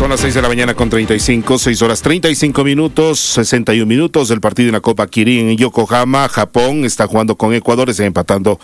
Son las 6 de la mañana con 35, 6 horas 35 minutos, 61 minutos del partido en la Copa Kirin en Yokohama. Japón está jugando con Ecuador, está empatando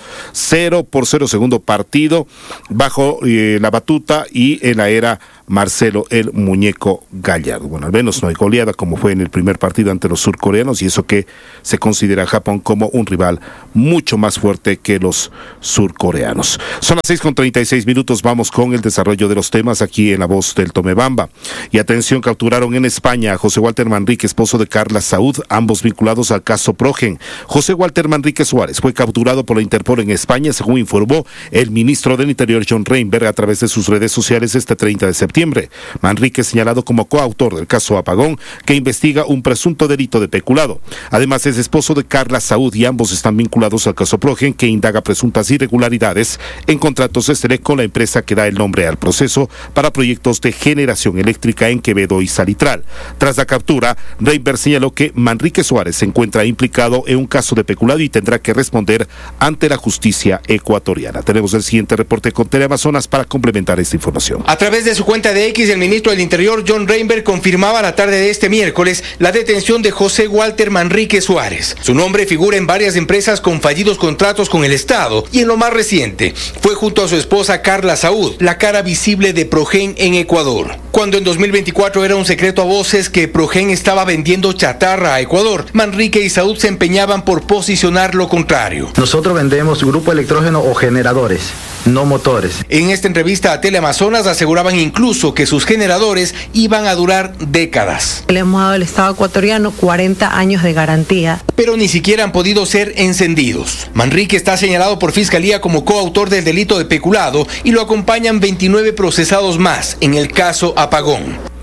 0-0, segundo partido bajo la batuta y en la era Marcelo el Muñeco Gallardo. Bueno, al menos no hay goleada como fue en el primer partido ante los surcoreanos, y eso que se considera a Japón como un rival mucho más fuerte que los surcoreanos. Son las 6 con 36 minutos, vamos con el desarrollo de los temas aquí en La Voz del Tomebamba. Y atención, capturaron en España a José Walter Manrique, esposo de Carla Saúd, ambos vinculados al caso Progen. José Walter Manrique Suárez fue capturado por la Interpol en España, según informó el ministro del Interior John Reinberg a través de sus redes sociales este 30 de septiembre. Manrique es señalado como coautor del caso Apagón, que investiga un presunto delito de peculado. Además, es esposo de Carla Saúd y ambos están vinculados al caso Progen, que indaga presuntas irregularidades en contratos de Estelec con la empresa que da el nombre al proceso para proyectos de generación eléctrica en Quevedo y Salitral. Tras la captura, Reinberg señaló que Manrique Suárez se encuentra implicado en un caso de peculado y tendrá que responder ante la justicia ecuatoriana. Tenemos el siguiente reporte con Teleamazonas para complementar esta información. A través de su cuenta de X, el ministro del Interior John Reinberg confirmaba la tarde de este miércoles la detención de José Walter Manrique Suárez. Su nombre figura en varias empresas con fallidos contratos con el Estado, y en lo más reciente fue junto a su esposa Carla Saúd, la cara visible de Progen en Ecuador. Cuando en 2024 era un secreto a voces que Progen estaba vendiendo chatarra a Ecuador, Manrique y Saúd se empeñaban por posicionar lo contrario. Nosotros vendemos grupo electrógeno o generadores, no motores. En esta entrevista a Teleamazonas aseguraban incluso que sus generadores iban a durar décadas. Le hemos dado al Estado ecuatoriano 40 años de garantía. Pero ni siquiera han podido ser encendidos. Manrique está señalado por Fiscalía como coautor del delito de peculado y lo acompañan 29 procesados más en el caso Apagón.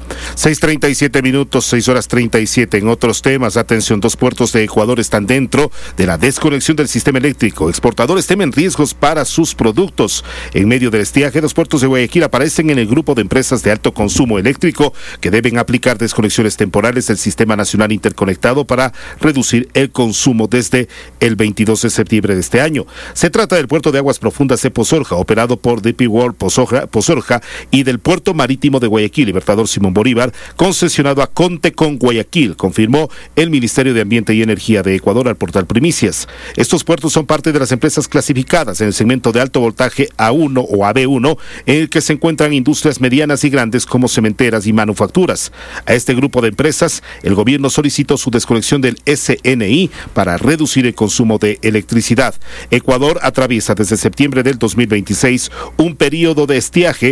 6:37 minutos, 6 horas 37. En otros temas, atención, 2 puertos de Ecuador están dentro de la desconexión del sistema eléctrico. Exportadores temen riesgos para sus productos. En medio del estiaje, 2 puertos de Guayaquil aparecen en el grupo de empresas de alto consumo eléctrico que deben aplicar desconexiones temporales del Sistema Nacional Interconectado para reducir el consumo desde el 22 de septiembre de este año. Se trata del puerto de aguas profundas de Pozorja, operado por DP World Pozorja, y del puerto marítimo de Guayaquil, Libertador Simón Bolívar, concesionado a Contecon Guayaquil, confirmó el Ministerio de Ambiente y Energía de Ecuador al portal Primicias. Estos puertos son parte de las empresas clasificadas en el segmento de alto voltaje A1 o AB1, en el que se encuentran industrias medianas y grandes como cementeras y manufacturas. A este grupo de empresas, el gobierno solicitó su desconexión del SNI para reducir el consumo de electricidad. Ecuador atraviesa desde septiembre del 2026 un periodo de estiaje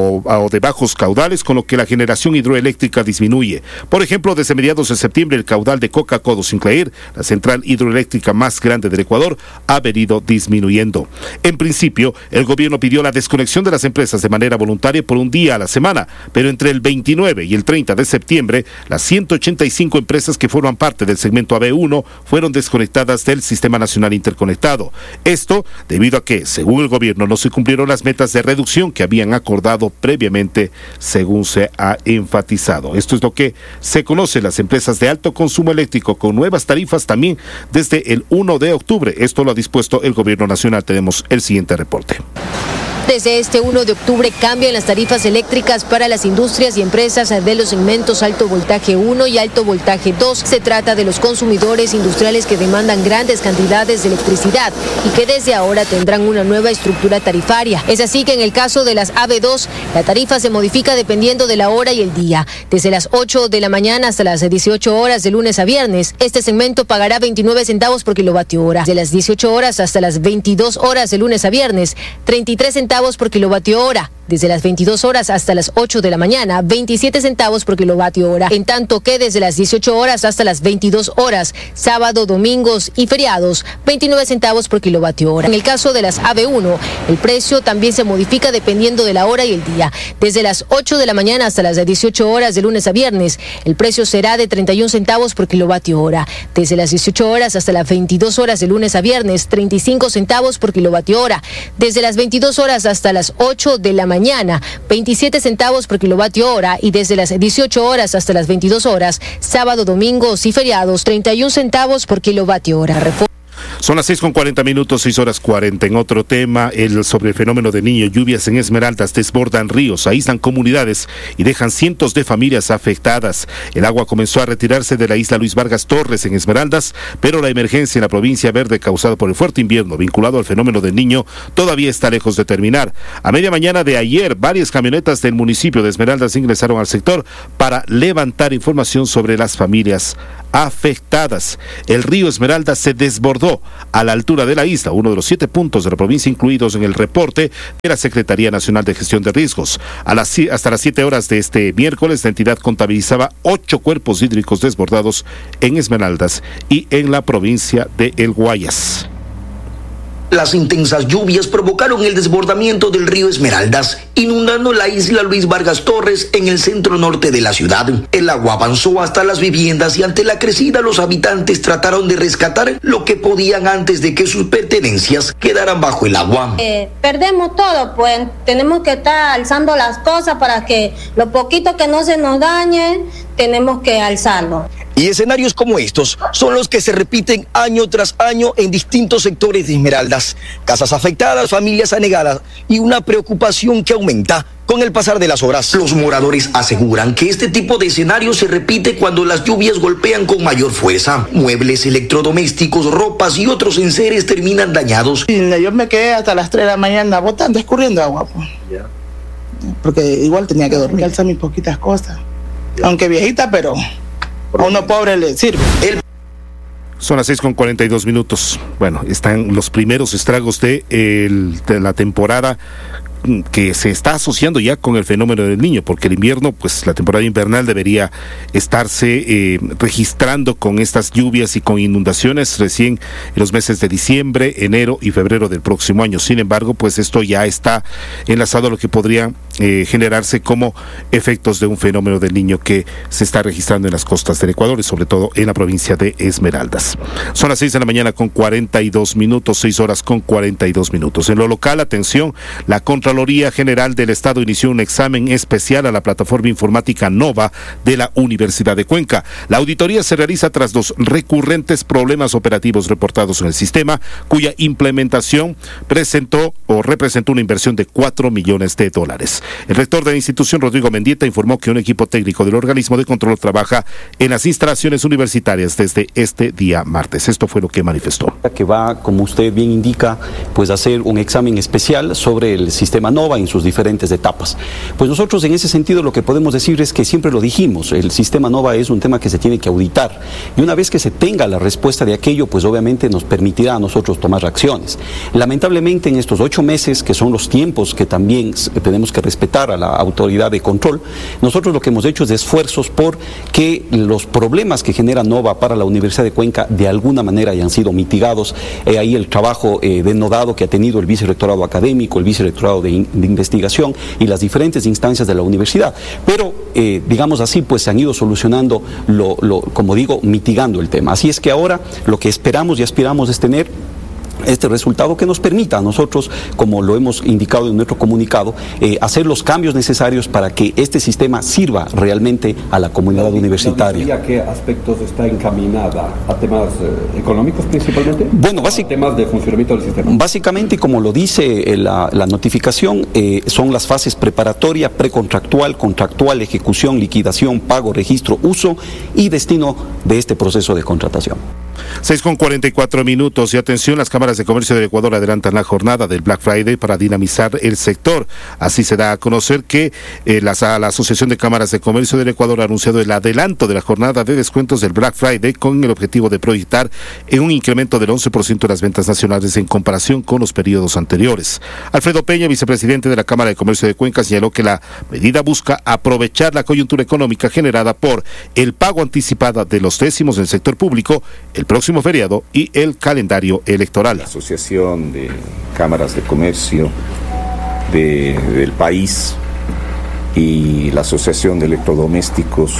o de bajos caudales, con lo que la generación hidroeléctrica disminuye. Por ejemplo, desde mediados de septiembre, el caudal de Coca-Codo Sinclair, la central hidroeléctrica más grande del Ecuador, ha venido disminuyendo. En principio, el gobierno pidió la desconexión de las empresas de manera voluntaria por un día a la semana, pero entre el 29 y el 30 de septiembre, las 185 empresas que forman parte del segmento AB1 fueron desconectadas del Sistema Nacional Interconectado. Esto debido a que, según el gobierno, no se cumplieron las metas de reducción que habían acordado previamente, según se ha enfatizado. Esto es lo que se conoce las empresas de alto consumo eléctrico, con nuevas tarifas también desde el 1 de octubre. Esto lo ha dispuesto el gobierno nacional. Tenemos el siguiente reporte. Desde este 1 de octubre cambian las tarifas eléctricas para las industrias y empresas de los segmentos alto voltaje 1 y alto voltaje 2. Se trata de los consumidores industriales que demandan grandes cantidades de electricidad y que desde ahora tendrán una nueva estructura tarifaria. Es así que en el caso de las AB2, la tarifa se modifica dependiendo de la hora y el día. Desde las 8 de la mañana hasta las 18 horas de lunes a viernes, este segmento pagará 29 centavos por kilovatio hora. De las 18 horas hasta las 22 horas de lunes a viernes, 33 centavos por kilovatio hora. Desde las 22 horas hasta las 8 de la mañana, 27 centavos por kilovatio hora. En tanto que desde las 18 horas hasta las 22 horas, sábado, domingos y feriados, 29 centavos por kilovatio hora. En el caso de las AB1, el precio también se modifica dependiendo de la hora y el día. Desde las 8 de la mañana hasta las 18 horas de lunes a viernes, el precio será de 31 centavos por kilovatio hora. Desde las 18 horas hasta las 22 horas de lunes a viernes, 35 centavos por kilovatio hora. Desde las 22 horas hasta las 8 de la mañana, 27 centavos por kilovatio hora, y desde las 18 horas hasta las 22 horas, sábado, domingos y feriados, 31 centavos por kilovatio hora. Son las 6:40, 6:40. En otro tema, sobre el fenómeno de Niño, lluvias en Esmeraldas desbordan ríos, aíslan comunidades y dejan cientos de familias afectadas. El agua comenzó a retirarse de la isla Luis Vargas Torres en Esmeraldas, pero la emergencia en la provincia verde causada por el fuerte invierno vinculado al fenómeno del Niño todavía está lejos de terminar. A media mañana de ayer, varias camionetas del municipio de Esmeraldas ingresaron al sector para levantar información sobre las familias afectadas. El río Esmeralda se desbordó a la altura de la isla, uno de los 7 puntos de la provincia incluidos en el reporte de la Secretaría Nacional de Gestión de Riesgos. Hasta las 7 horas de este miércoles, la entidad contabilizaba 8 cuerpos hídricos desbordados en Esmeraldas y en la provincia de El Guayas. Las intensas lluvias provocaron el desbordamiento del río Esmeraldas, inundando la isla Luis Vargas Torres en el centro norte de la ciudad. El agua avanzó hasta las viviendas y ante la crecida los habitantes trataron de rescatar lo que podían antes de que sus pertenencias quedaran bajo el agua. Perdemos todo, pues tenemos que estar alzando las cosas para que lo poquito que no se nos dañe, tenemos que alzarlo. Y escenarios como estos son los que se repiten año tras año en distintos sectores de Esmeraldas. Casas afectadas, familias anegadas y una preocupación que aumenta con el pasar de las horas. Los moradores aseguran que este tipo de escenario se repite cuando las lluvias golpean con mayor fuerza. Muebles, electrodomésticos, ropas y otros enseres terminan dañados. Yo me quedé hasta las 3 de la mañana botando, escurriendo agua. Pues. Porque igual tenía que dormir, alzar mis poquitas cosas. Aunque viejita, pero a uno pobre le sirve. Son las 6:42. Bueno, están los primeros estragos de la temporada que se está asociando ya con el fenómeno del Niño, porque el invierno, pues la temporada invernal debería estarse registrando con estas lluvias y con inundaciones recién en los meses de diciembre, enero y febrero del próximo año. Sin embargo, pues esto ya está enlazado a lo que podría generarse como efectos de un fenómeno del Niño que se está registrando en las costas del Ecuador y sobre todo en la provincia de Esmeraldas. Son las 6:42, 6:42. En lo local, atención, la Contraloría General del Estado inició un examen especial a la plataforma informática Nova de la Universidad de Cuenca. La auditoría se realiza tras los recurrentes problemas operativos reportados en el sistema, cuya implementación representó una inversión de $4 millones. El rector de la institución, Rodrigo Mendieta, informó que un equipo técnico del organismo de control trabaja en las instalaciones universitarias desde este día martes. Esto fue lo que manifestó. Que va, como usted bien indica, pues a hacer un examen especial sobre el sistema Nova en sus diferentes etapas. Pues nosotros en ese sentido lo que podemos decir es que siempre lo dijimos, el sistema Nova es un tema que se tiene que auditar y una vez que se tenga la respuesta de aquello, pues obviamente nos permitirá a nosotros tomar acciones. Lamentablemente en estos 8 meses, que son los tiempos que también tenemos que respetar a la autoridad de control, nosotros lo que hemos hecho es esfuerzos por que los problemas que genera Nova para la Universidad de Cuenca de alguna manera hayan sido mitigados. Ahí el trabajo denodado que ha tenido el vicerrectorado académico, el vicerrectorado de investigación y las diferentes instancias de la universidad. Pero, digamos así, pues se han ido solucionando, como digo, mitigando el tema. Así es que ahora lo que esperamos y aspiramos es tener este resultado que nos permita a nosotros, como lo hemos indicado en nuestro comunicado, hacer los cambios necesarios para que este sistema sirva realmente a la comunidad universitaria. ¿A qué aspectos está encaminada? ¿A temas económicos principalmente? Bueno, ¿A temas de funcionamiento del sistema? Básicamente, como lo dice la notificación, son las fases preparatoria, precontractual, contractual, ejecución, liquidación, pago, registro, uso y destino de este proceso de contratación. 6:44 y atención, las cámaras de comercio del Ecuador adelantan la jornada del Black Friday para dinamizar el sector. Así se da a conocer que la Asociación de Cámaras de Comercio del Ecuador ha anunciado el adelanto de la jornada de descuentos del Black Friday con el objetivo de proyectar en un incremento del 11% de las ventas nacionales en comparación con los periodos anteriores. Alfredo Peña, vicepresidente de la Cámara de Comercio de Cuenca, señaló que la medida busca aprovechar la coyuntura económica generada por el pago anticipado de los décimos del sector público, el próximo feriado y el calendario electoral. La Asociación de Cámaras de Comercio del país y la Asociación de Electrodomésticos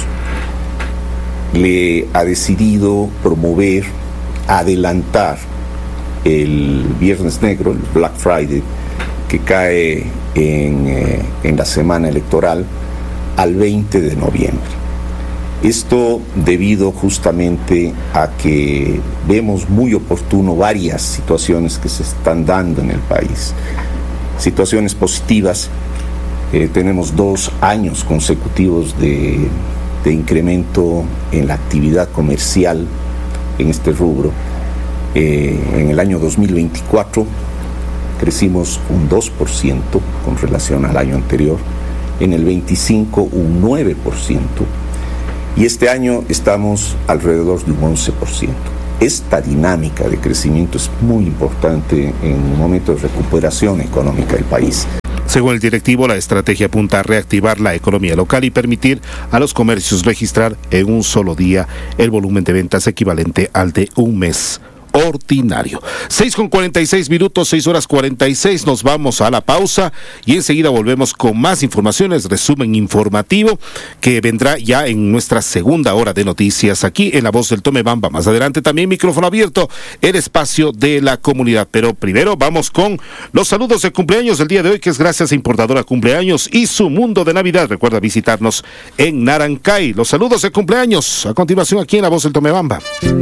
le ha decidido promover, adelantar el Viernes Negro, el Black Friday, que cae en la semana electoral, al 20 de noviembre. Esto debido justamente a que vemos muy oportuno varias situaciones que se están dando en el país. Situaciones positivas, tenemos 2 años consecutivos de incremento en la actividad comercial en este rubro. En el año 2024 crecimos un 2% con relación al año anterior, en el 25 un 9%. Y este año estamos alrededor de un 11%. Esta dinámica de crecimiento es muy importante en un momento de recuperación económica del país. Según el directivo, la estrategia apunta a reactivar la economía local y permitir a los comercios registrar en un solo día el volumen de ventas equivalente al de un mes ordinario. 6:46 minutos, 6:46, nos vamos a la pausa y enseguida volvemos con más informaciones, resumen informativo que vendrá ya en nuestra segunda hora de noticias aquí en La Voz del Tomebamba. Más adelante también micrófono abierto, el espacio de la comunidad. Pero primero vamos con los saludos de cumpleaños del día de hoy, que es gracias a Importadora Cumpleaños y su mundo de Navidad. Recuerda visitarnos en Narancay. Los saludos de cumpleaños a continuación aquí en La Voz del Tomebamba.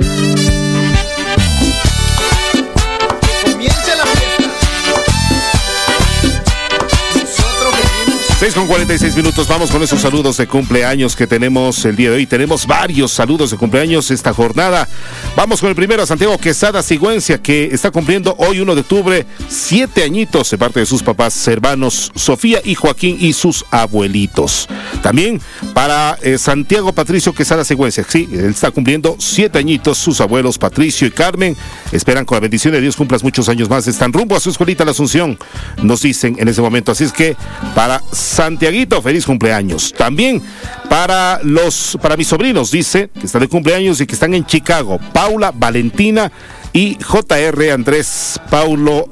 6:46 minutos, vamos con esos saludos de cumpleaños que tenemos el día de hoy. Tenemos varios saludos de cumpleaños esta jornada. Vamos con el primero, a Santiago Quesada Sigüencia, que está cumpliendo hoy 1 de octubre 7 añitos de parte de sus papás, hermanos Sofía y Joaquín y sus abuelitos. También para Santiago Patricio Quesada Sigüencia, sí, él está cumpliendo 7 añitos, sus abuelos Patricio y Carmen esperan con la bendición de Dios cumplas muchos años más. Están rumbo a su escuelita La Asunción, nos dicen en ese momento. Así es que para Santiaguito, feliz cumpleaños. También para mis sobrinos, dice, que están de cumpleaños y que están en Chicago, Paula, Valentina y JR Andrés Paul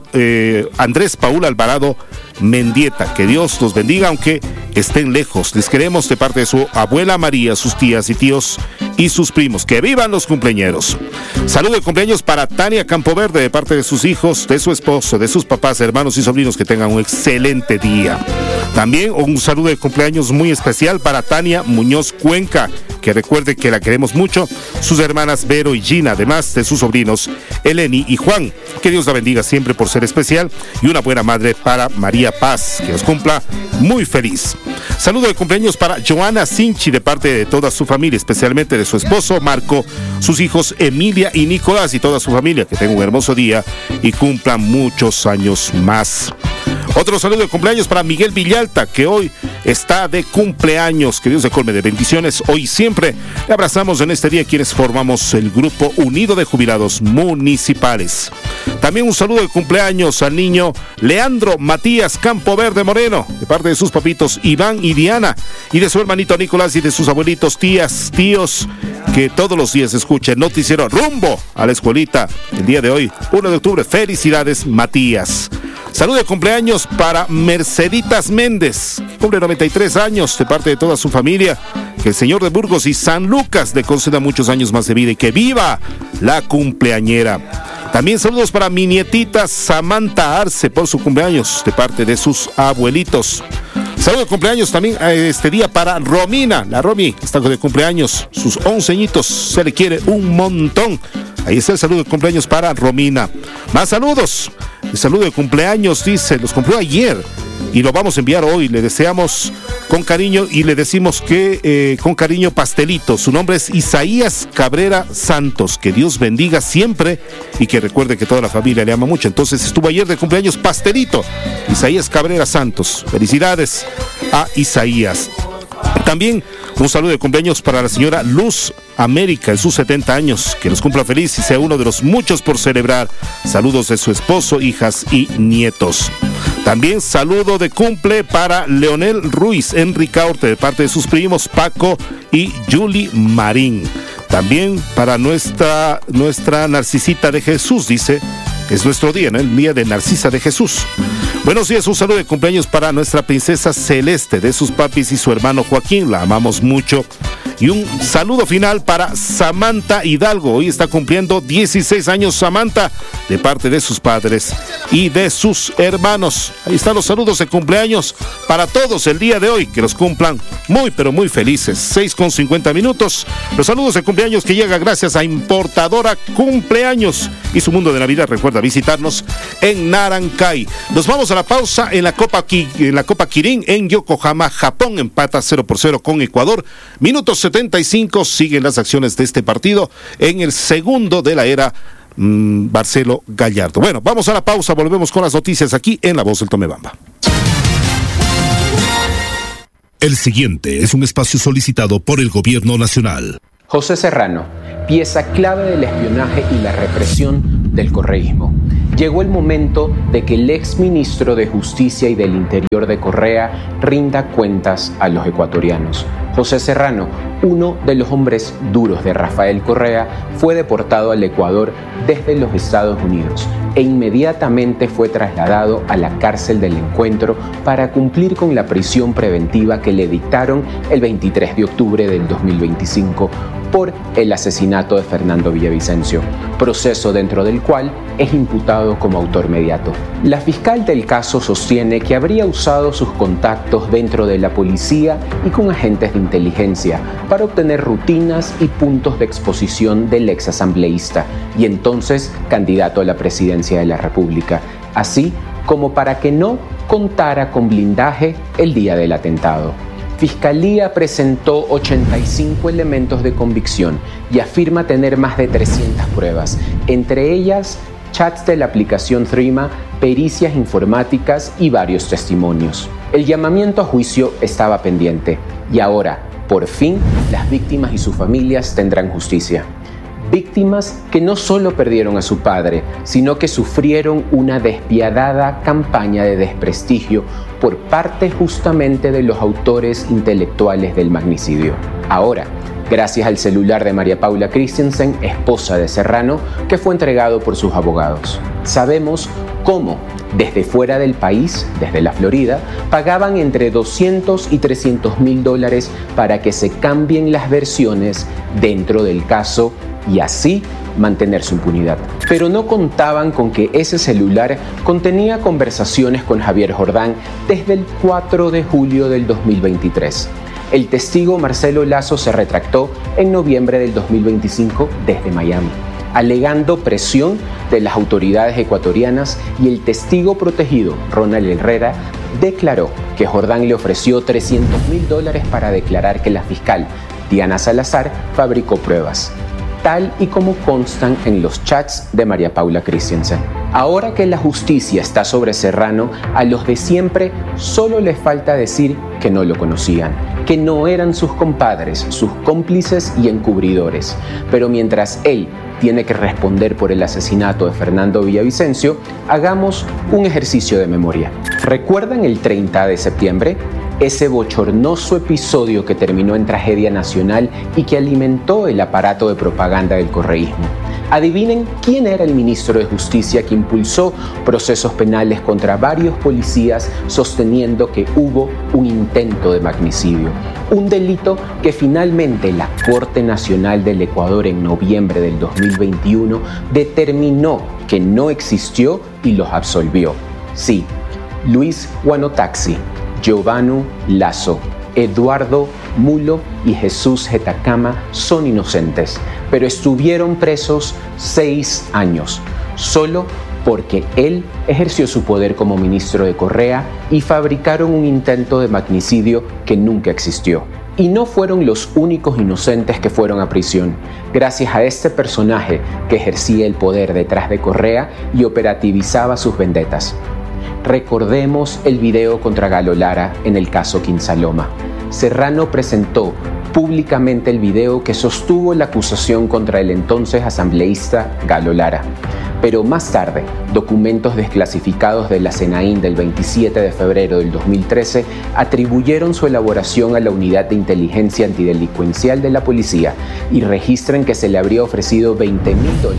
Alvarado Mendieta. Que Dios los bendiga aunque estén lejos. Les queremos de parte de su abuela María, sus tías y tíos y sus primos. Que vivan los cumpleañeros. Saludo de cumpleaños para Tania Campoverde de parte de sus hijos, de su esposo, de sus papás, hermanos y sobrinos. Que tengan un excelente día. También un saludo de cumpleaños muy especial para Tania Muñoz Cuenca, que recuerde que la queremos mucho, sus hermanas Vero y Gina, además de sus sobrinos Eleni y Juan. Que Dios la bendiga siempre por ser especial, y una buena madre para María Paz, que los cumpla muy feliz. Saludo de cumpleaños para Joana Sinchi de parte de toda su familia, especialmente de su esposo Marco, sus hijos Emilia y Nicolás y toda su familia. Que tengan un hermoso día y cumplan muchos años más. Otro saludo de cumpleaños para Miguel Villalta, que hoy está de cumpleaños. Que Dios le colme de bendiciones hoy y siempre. Le abrazamos en este día quienes formamos el Grupo Unido de Jubilados Municipales. También un saludo de cumpleaños al niño Leandro Matías Campoverde Moreno, de parte de sus papitos Iván y Diana, y de su hermanito Nicolás y de sus abuelitos, tías, tíos, que todos los días escuchen noticiero rumbo a la escuelita. El día de hoy, 1 de octubre, felicidades Matías. Saludo de cumpleaños para Merceditas Méndez, que cumple 93 años, de parte de toda su familia. Que el Señor de Burgos y San Lucas le conceda muchos años más de vida y que viva la cumpleañera. También saludos para mi nietita Samantha Arce por su cumpleaños, de parte de sus abuelitos. Saludo de cumpleaños también este día para Romina. La Romy está de cumpleaños, sus 11 añitos, se le quiere un montón. Ahí está el saludo de cumpleaños para Romina. Más saludos. El saludo de cumpleaños, dice, los cumplió ayer y lo vamos a enviar hoy. Le deseamos con cariño y le decimos que con cariño pastelito. Su nombre es Isaías Cabrera Santos. Que Dios bendiga siempre y que recuerde que toda la familia le ama mucho. Entonces estuvo ayer de cumpleaños pastelito, Isaías Cabrera Santos. Felicidades a Isaías. También un saludo de cumpleaños para la señora Luz América en sus 70 años. Que los cumpla feliz y sea uno de los muchos por celebrar. Saludos de su esposo, hijas y nietos. También saludo de cumple para Leonel Ruiz Enricaurte de parte de sus primos Paco y Julie Marín. También para nuestra Narcisita de Jesús, dice, es nuestro día, ¿no? El día de Narcisa de Jesús. Buenos días, un saludo de cumpleaños para nuestra princesa Celeste, de sus papis y su hermano Joaquín. La amamos mucho Y un saludo final para Samantha Hidalgo. Hoy está cumpliendo 16 años Samantha, de parte de sus padres y de sus hermanos. Ahí están los saludos de cumpleaños para todos el día de hoy, que los cumplan muy pero muy felices. 6:50. Los saludos de cumpleaños que llega gracias a Importadora Cumpleaños y su mundo de Navidad. Recuerda visitarnos en Narancay. Nos vamos a la pausa en la Copa Kirin en Yokohama, Japón. Empata 0-0 con Ecuador. Minuto 75. Siguen las acciones de este partido en el segundo de la era Marcelo Gallardo. Bueno, vamos a la pausa. Volvemos con las noticias aquí en La Voz del Tomebamba. El siguiente es un espacio solicitado por el Gobierno Nacional. José Serrano, pieza clave del espionaje y la represión del correísmo. Llegó el momento de que el exministro de Justicia y del Interior de Correa rinda cuentas a los ecuatorianos. José Serrano, uno de los hombres duros de Rafael Correa, fue deportado al Ecuador desde los Estados Unidos e inmediatamente fue trasladado a la cárcel del Encuentro para cumplir con la prisión preventiva que le dictaron el 23 de octubre del 2025 por el asesinato de Fernando Villavicencio, proceso dentro del cual es imputado como autor mediato. La fiscal del caso sostiene que habría usado sus contactos dentro de la policía y con agentes de inteligencia para obtener rutinas y puntos de exposición del ex asambleísta y entonces candidato a la presidencia de la República, así como para que no contara con blindaje el día del atentado. Fiscalía presentó 85 elementos de convicción y afirma tener más de 300 pruebas, entre ellas chats de la aplicación Threema, pericias informáticas y varios testimonios. El llamamiento a juicio estaba pendiente y ahora, por fin, las víctimas y sus familias tendrán justicia. Víctimas que no solo perdieron a su padre, sino que sufrieron una despiadada campaña de desprestigio por parte justamente de los autores intelectuales del magnicidio. Ahora, gracias al celular de María Paula Christensen, esposa de Serrano, que fue entregado por sus abogados. Sabemos cómo, desde fuera del país, desde la Florida, pagaban entre $200 y $300,000 para que se cambien las versiones dentro del caso y así mantener su impunidad. Pero no contaban con que ese celular contenía conversaciones con Javier Jordán desde el 4 de julio del 2023. El testigo Marcelo Lazo se retractó en noviembre del 2025 desde Miami, alegando presión de las autoridades ecuatorianas, y el testigo protegido, Ronald Herrera, declaró que Jordán le ofreció $300,000 para declarar que la fiscal Diana Salazar fabricó pruebas, tal y como constan en los chats de María Paula Christensen. Ahora que la justicia está sobre Serrano, a los de siempre solo les falta decir que no lo conocían, que no eran sus compadres, sus cómplices y encubridores. Pero mientras él tiene que responder por el asesinato de Fernando Villavicencio, hagamos un ejercicio de memoria. ¿Recuerdan el 30 de septiembre? Ese bochornoso episodio que terminó en tragedia nacional y que alimentó el aparato de propaganda del correísmo. Adivinen quién era el ministro de Justicia que impulsó procesos penales contra varios policías sosteniendo que hubo un intento de magnicidio. Un delito que finalmente la Corte Nacional del Ecuador en noviembre del 2021 determinó que no existió y los absolvió. Sí, Luis Guanotaxi, Giovanni Lazo, Eduardo Mulo y Jesús Getacama son inocentes, pero estuvieron presos 6 años, solo porque él ejerció su poder como ministro de Correa y fabricaron un intento de magnicidio que nunca existió. Y no fueron los únicos inocentes que fueron a prisión, gracias a este personaje que ejercía el poder detrás de Correa y operativizaba sus vendetas. Recordemos el video contra Galo Lara en el caso Quinsaloma. Serrano presentó públicamente el video que sostuvo la acusación contra el entonces asambleísta Galo Lara. Pero más tarde, documentos desclasificados de la CENAIN del 27 de febrero del 2013 atribuyeron su elaboración a la Unidad de Inteligencia Antidelincuencial de la Policía y registran que se le habría ofrecido $20,000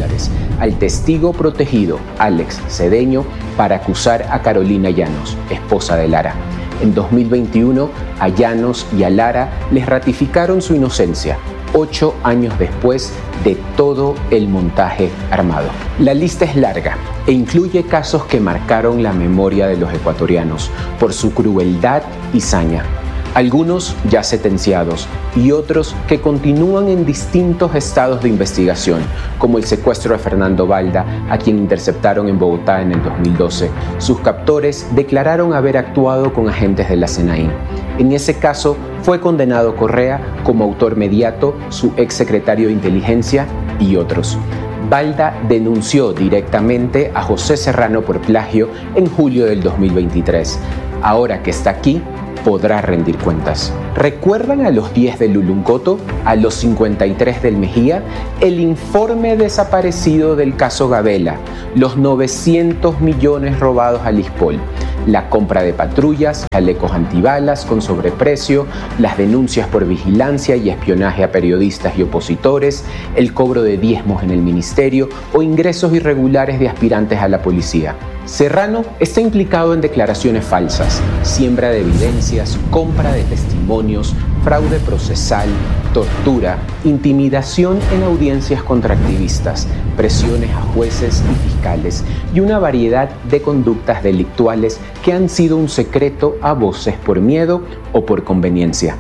al testigo protegido Alex Cedeño para acusar a Carolina Llanos, esposa de Lara. En 2021, a Llanos y a Lara les ratificaron su inocencia, 8 años después de todo el montaje armado. La lista es larga e incluye casos que marcaron la memoria de los ecuatorianos por su crueldad y saña. Algunos ya sentenciados y otros que continúan en distintos estados de investigación, como el secuestro de Fernando Balda, a quien interceptaron en Bogotá en el 2012. Sus captores declararon haber actuado con agentes de la SENAIN. En ese caso fue condenado Correa como autor mediato, su exsecretario de Inteligencia y otros. Balda denunció directamente a José Serrano por plagio en julio del 2023. Ahora que está aquí, podrá rendir cuentas. ¿Recuerdan a los 10 del Luluncoto? ¿A los 53 del Mejía? El informe desaparecido del caso Gabela, los 900 millones robados a Lispol, la compra de patrullas, chalecos antibalas con sobreprecio, las denuncias por vigilancia y espionaje a periodistas y opositores, el cobro de diezmos en el ministerio o ingresos irregulares de aspirantes a la policía. Serrano está implicado en declaraciones falsas, siembra de evidencias, compra de testimonios, fraude procesal, tortura, intimidación en audiencias contra activistas, presiones a jueces y fiscales y una variedad de conductas delictuales que han sido un secreto a voces por miedo o por conveniencia.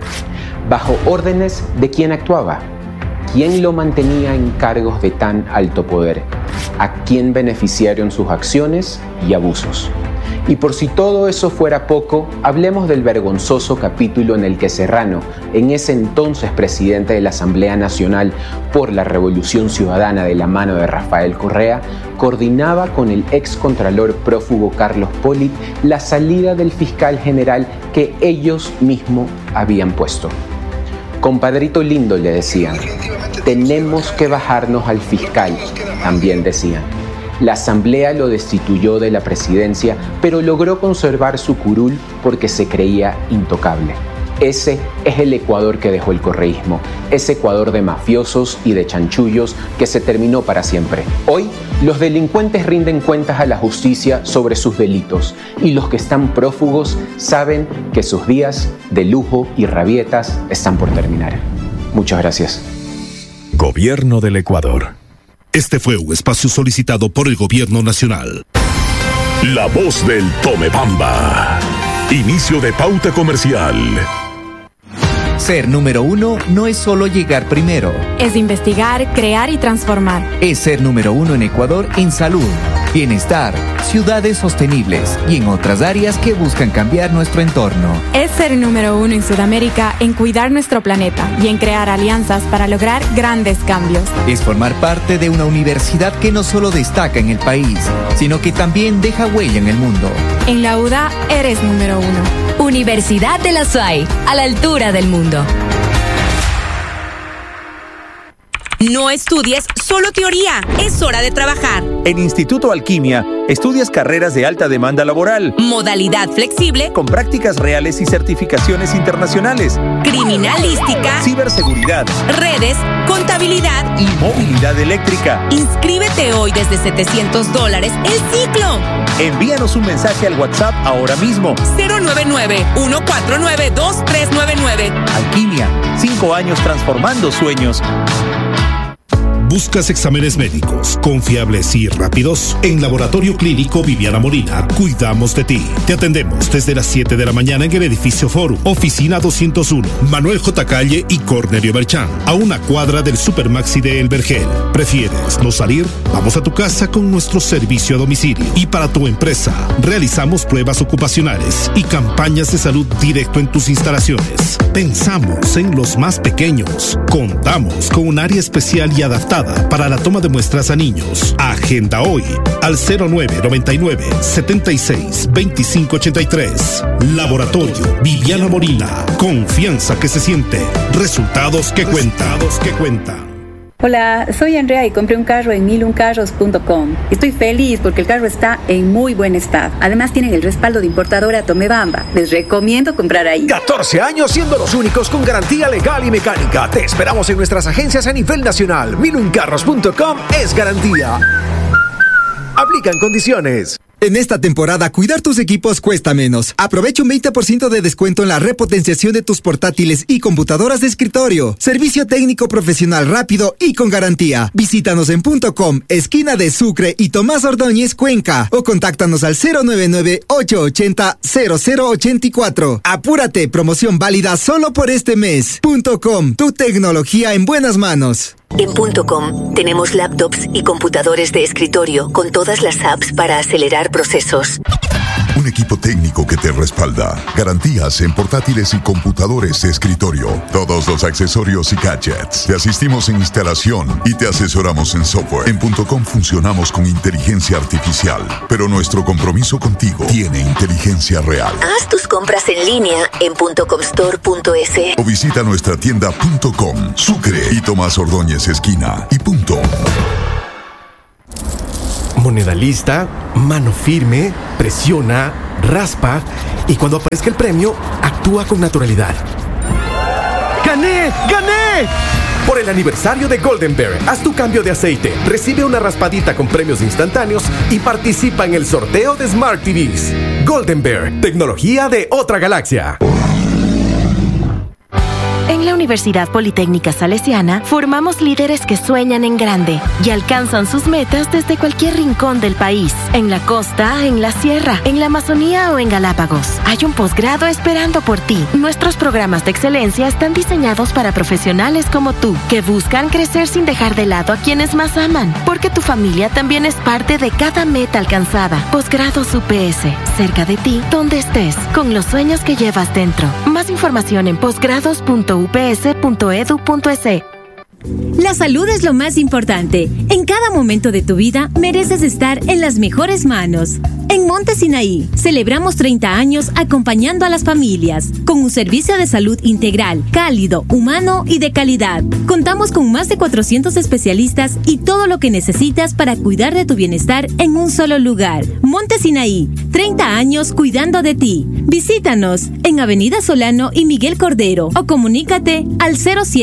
¿Bajo órdenes de quién actuaba? ¿Quién lo mantenía en cargos de tan alto poder? ¿A quién beneficiaron sus acciones y abusos? Y por si todo eso fuera poco, hablemos del vergonzoso capítulo en el que Serrano, en ese entonces presidente de la Asamblea Nacional por la Revolución Ciudadana de la mano de Rafael Correa, coordinaba con el excontralor prófugo Carlos Polit la salida del fiscal general que ellos mismos habían puesto. Compadrito lindo, le decían. Tenemos que bajarnos al fiscal, también decían. La asamblea lo destituyó de la presidencia, pero logró conservar su curul porque se creía intocable. Ese es el Ecuador que dejó el correísmo, ese Ecuador de mafiosos y de chanchullos que se terminó para siempre. Hoy, los delincuentes rinden cuentas a la justicia sobre sus delitos y los que están prófugos saben que sus días de lujo y rabietas están por terminar. Muchas gracias. Gobierno del Ecuador. Este fue un espacio solicitado por el Gobierno Nacional. La voz del Tomebamba. Inicio de pauta comercial. Ser número 1 no es solo llegar primero. Es investigar, crear y transformar. Es ser número 1 en Ecuador en salud, bienestar, ciudades sostenibles y en otras áreas que buscan cambiar nuestro entorno. Es ser número 1 en Sudamérica en cuidar nuestro planeta y en crear alianzas para lograr grandes cambios. Es formar parte de una universidad que no solo destaca en el país, sino que también deja huella en el mundo. En la UDA eres número 1. Universidad de la SUAY, a la altura del mundo. No estudies solo teoría, es hora de trabajar. En Instituto Alquimia, estudias carreras de alta demanda laboral. Modalidad flexible. Con prácticas reales y certificaciones internacionales. Criminalística. Ciberseguridad. Redes, contabilidad. Y movilidad eléctrica. Inscríbete hoy desde $700 el ciclo. Envíanos un mensaje al WhatsApp ahora mismo. 099-149-2399. Alquimia, 5 años transformando sueños. ¿Buscas exámenes médicos confiables y rápidos? En Laboratorio Clínico Viviana Molina, cuidamos de ti. Te atendemos desde las 7 de la mañana en el edificio Forum, oficina 201, Manuel J. Calle y Cornelio Berchán, a una cuadra del Supermaxi de El Vergel. ¿Prefieres no salir? Vamos a tu casa con nuestro servicio a domicilio. Y para tu empresa, realizamos pruebas ocupacionales y campañas de salud directo en tus instalaciones. Pensamos en los más pequeños. Contamos con un área especial y adaptada para la toma de muestras a niños. Agenda hoy al 0999-762583. Laboratorio Viviana Molina. Confianza que se siente. Resultados que cuentan. Hola, soy Andrea y compré un carro en miluncarros.com. Estoy feliz porque el carro está en muy buen estado. Además tienen el respaldo de importadora Tomebamba. Les recomiendo comprar ahí. 14 años siendo los únicos con garantía legal y mecánica. Te esperamos en nuestras agencias a nivel nacional. miluncarros.com es garantía. Aplican condiciones. En esta temporada, cuidar tus equipos cuesta menos. Aprovecha un 20% de descuento en la repotenciación de tus portátiles y computadoras de escritorio. Servicio técnico profesional rápido y con garantía. Visítanos en .com, esquina de Sucre y Tomás Ordóñez, Cuenca. O contáctanos al 099-880-0084. Apúrate, promoción válida solo por este mes. .com, tu tecnología en buenas manos. En .com tenemos laptops y computadores de escritorio con todas las apps para acelerar procesos. Un equipo técnico que te respalda. Garantías en portátiles y computadores de escritorio. Todos los accesorios y gadgets. Te asistimos en instalación y te asesoramos en software. En .com funcionamos con inteligencia artificial, pero nuestro compromiso contigo tiene inteligencia real. Haz tus compras en línea en .comstore.es o visita nuestra tienda .com, Sucre y Tomás Ordóñez esquina y punto. Moneda lista, mano firme, presiona, raspa y cuando aparezca el premio, actúa con naturalidad. ¡Gané! ¡Gané! Por el aniversario de Golden Bear, haz tu cambio de aceite, recibe una raspadita con premios instantáneos y participa en el sorteo de Smart TVs. Golden Bear, tecnología de otra galaxia. En la Universidad Politécnica Salesiana formamos líderes que sueñan en grande y alcanzan sus metas desde cualquier rincón del país, en la costa, en la sierra, en la Amazonía o en Galápagos. Hay un posgrado esperando por ti. Nuestros programas de excelencia están diseñados para profesionales como tú, que buscan crecer sin dejar de lado a quienes más aman, porque tu familia también es parte de cada meta alcanzada. Posgrados UPS, cerca de ti, donde estés, con los sueños que llevas dentro. Más información en posgrados.ups.edu.es. La salud es lo más importante. En cada momento de tu vida mereces estar en las mejores manos. En Monte Sinaí celebramos 30 años acompañando a las familias con un servicio de salud integral, cálido, humano y de calidad. Contamos con más de 400 especialistas y todo lo que necesitas para cuidar de tu bienestar en un solo lugar. Monte Sinaí, 30 años cuidando de ti. Visítanos en Avenida Solano y Miguel Cordero o comunícate al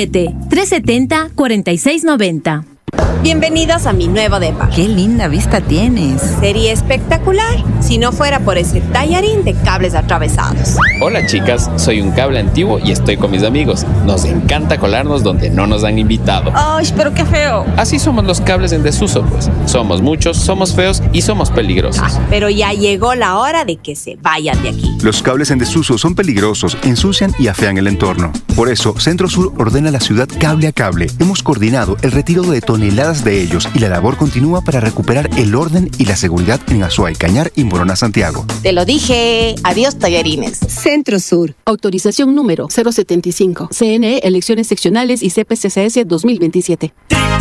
07-370-4690. Bienvenidos a mi nuevo depa. ¡Qué linda vista tienes! Sería espectacular si no fuera por ese tallarín de cables atravesados. Hola chicas, soy un cable antiguo y estoy con mis amigos. Nos encanta colarnos donde no nos han invitado. ¡Ay, pero qué feo! Así somos los cables en desuso, pues. Somos muchos, somos feos y somos peligrosos. Pero ya llegó la hora de que se vayan de aquí. Los cables en desuso son peligrosos, ensucian y afean el entorno. Por eso, Centro Sur ordena a la ciudad cable a cable. Hemos coordinado el retiro de toneladas de ellos y la labor continúa para recuperar el orden y la seguridad en Azuay, Cañar y Morona, Santiago. Te lo dije. Adiós, tallarines. Centro Sur. Autorización número 075. CNE, elecciones seccionales y CPCCS 2027.